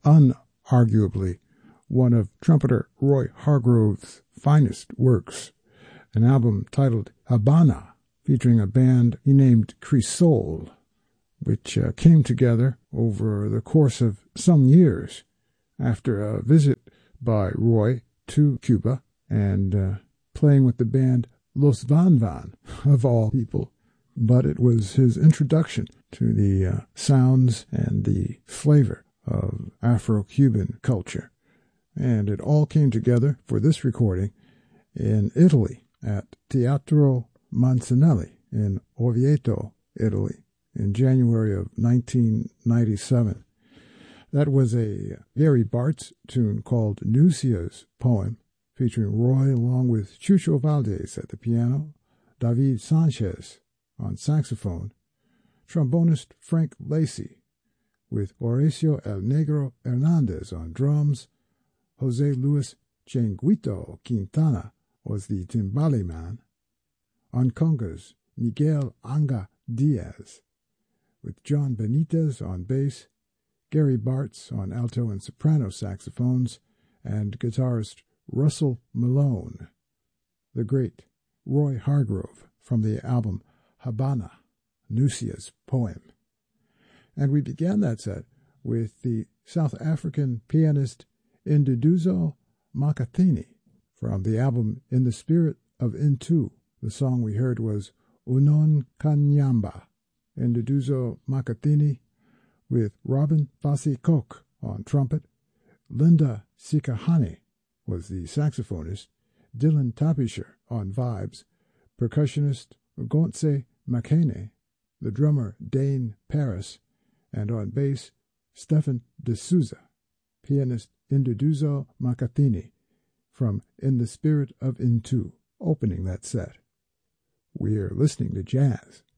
unarguably one of trumpeter Roy Hargrove's finest works, an album titled Habana, featuring a band he named Crisol, which came together over the course of some years after a visit by Roy to Cuba and playing with the band Los Van Van, of all people. But it was his introduction to the sounds and the flavor of Afro-Cuban culture. And it all came together for this recording in Italy at Teatro Mancinelli in Orvieto, Italy, in January of 1997. That was a Gary Bartz tune called Nucia's Poem, featuring Roy along with Chucho Valdez at the piano, David Sanchez on saxophone, trombonist Frank Lacy with Horacio El Negro Hernandez on drums. Jose Luis Changuito Quintana was the timbale man. On congas, Miguel Anga Diaz, with John Benitez on bass, Gary Bartz on alto and soprano saxophones, and guitarist Russell Malone. The great Roy Hargrove from the album Habana, Nucia's Poem. And we began that set with the South African pianist Induduzo Makathini from the album In the Spirit of Intu. The song we heard was Unon Kanyamba. Induduzo Makathini with Robin Fassi-Coke on trumpet. Linda Sikahane was the saxophonist. Dylan Tapisher on vibes. Percussionist Gontse Makene. The drummer Dane Paris. And on bass, Stefan D'Souza. Pianist Induduzo Makathini from In the Spirit of Intu, opening that set. We're listening to jazz